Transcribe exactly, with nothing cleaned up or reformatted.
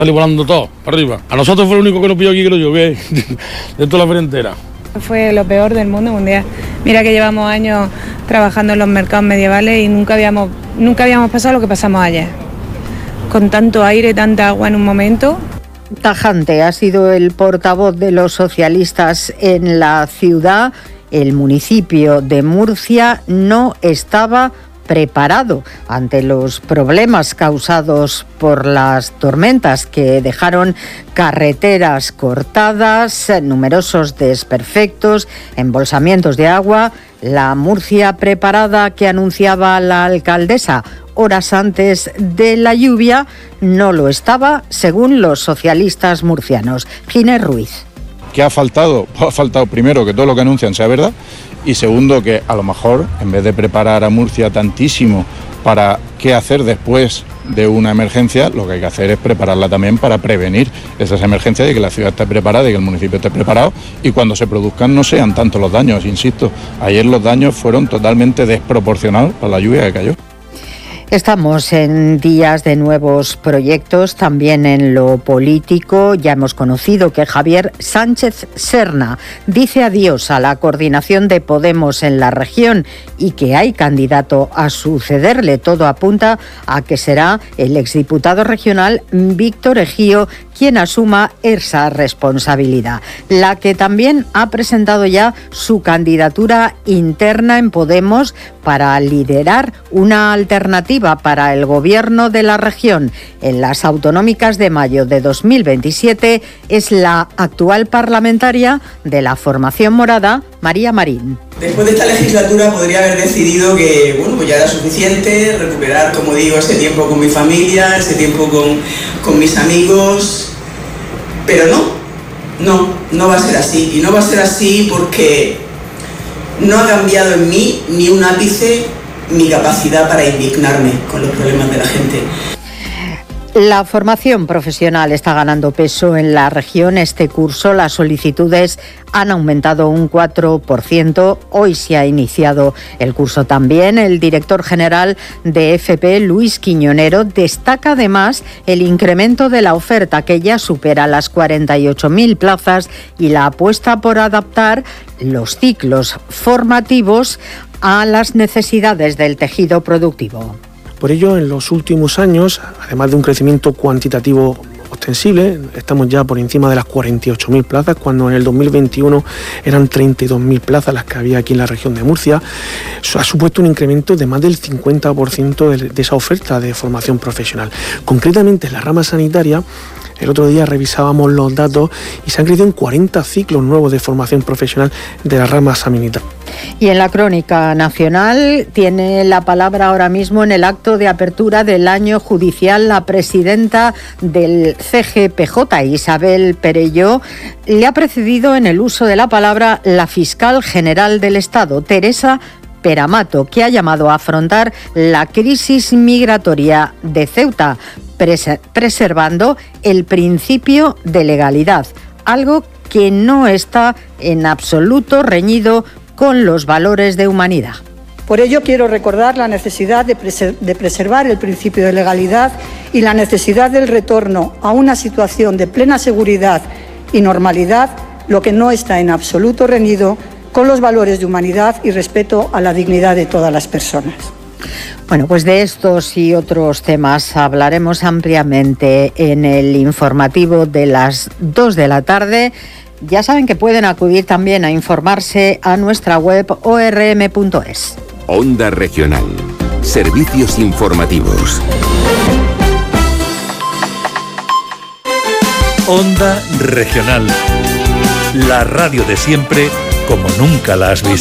Sale volando todo, para arriba. A nosotros fue lo único que nos pilló aquí, creo yo, que de toda la frente entera. Fue lo peor del mundo mundial. Mira que llevamos años trabajando en los mercados medievales y nunca habíamos, nunca habíamos pasado lo que pasamos ayer. Con tanto aire, tanta agua en un momento. Tajante ha sido el portavoz de los socialistas en la ciudad. El municipio de Murcia no estaba preparado ante los problemas causados por las tormentas que dejaron carreteras cortadas, numerosos desperfectos, embolsamientos de agua. La Murcia preparada que anunciaba la alcaldesa horas antes de la lluvia no lo estaba, según los socialistas murcianos. Ginés Ruiz. ¿Qué ha faltado? Pues ha faltado primero que todo lo que anuncian sea verdad y segundo que a lo mejor en vez de preparar a Murcia tantísimo para qué hacer después de una emergencia, lo que hay que hacer es prepararla también para prevenir esas emergencias y que la ciudad esté preparada y que el municipio esté preparado y cuando se produzcan no sean tantos los daños, insisto. Ayer los daños fueron totalmente desproporcionados para la lluvia que cayó. Estamos en días de nuevos proyectos, también en lo político. Ya hemos conocido que Javier Sánchez Serna dice adiós a la coordinación de Podemos en la región y que hay candidato a sucederle. Todo apunta a que será el exdiputado regional Víctor Ejío quien asuma esa responsabilidad, la que también ha presentado ya su candidatura interna en Podemos para liderar una alternativa para el gobierno de la región en las autonómicas de mayo de dos mil veintisiete. Es la actual parlamentaria de la formación morada, María Marín. Después de esta legislatura podría haber decidido que bueno, pues ya era suficiente, recuperar, como digo, ese tiempo con mi familia, ese tiempo con, con mis amigos, pero no, no, no va a ser así. Y no va a ser así porque no ha cambiado en mí ni un ápice mi capacidad para indignarme con los problemas de la gente. La formación profesional está ganando peso en la región. Este curso las solicitudes han aumentado un cuatro por ciento. Hoy se ha iniciado el curso también. El director general de F P, Luis Quiñonero, destaca además el incremento de la oferta, que ya supera las cuarenta y ocho mil plazas, y la apuesta por adaptar los ciclos formativos a las necesidades del tejido productivo. Por ello, en los últimos años, además de un crecimiento cuantitativo ostensible, estamos ya por encima de las cuarenta y ocho mil plazas, cuando en el dos mil veintiuno eran treinta y dos mil plazas las que había aquí en la región de Murcia. Eso ha supuesto un incremento de más del cincuenta por ciento de, de esa oferta de formación profesional. Concretamente en la rama sanitaria, el otro día revisábamos los datos y se han crecido en cuarenta ciclos nuevos de formación profesional de la rama sanitaria. Y en la crónica nacional tiene la palabra ahora mismo en el acto de apertura del año judicial la presidenta del C G P J, Isabel Perelló. Le ha precedido en el uso de la palabra la fiscal general del Estado, Teresa Peramato, que ha llamado a afrontar la crisis migratoria de Ceuta, pres- preservando el principio de legalidad, algo que no está en absoluto reñido con los valores de humanidad. Por ello quiero recordar la necesidad de, preser- de preservar el principio de legalidad y la necesidad del retorno a una situación de plena seguridad y normalidad, lo que no está en absoluto reñido con los valores de humanidad y respeto a la dignidad de todas las personas. Bueno, pues de estos y otros temas hablaremos ampliamente en el informativo de las dos de la tarde. Ya saben que pueden acudir también a informarse a nuestra web o r m punto es. Onda Regional. Servicios informativos. Onda Regional. La radio de siempre como nunca la has visto.